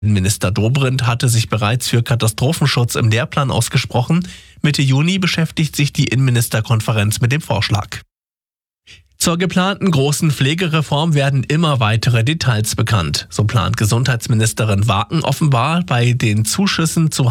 Minister Dobrindt hatte sich bereits für Katastrophenschutz im Lehrplan ausgesprochen. Mitte Juni beschäftigt sich die Innenministerkonferenz mit dem Vorschlag. Zur geplanten großen Pflegereform werden immer weitere Details bekannt. So plant Gesundheitsministerin Waken offenbar bei den Zuschüssen zu